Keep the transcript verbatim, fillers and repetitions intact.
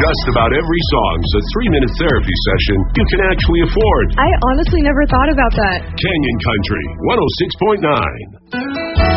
just about every song's a three-minute therapy session you can actually afford. I honestly never thought about that. Canyon Country, one oh six point nine.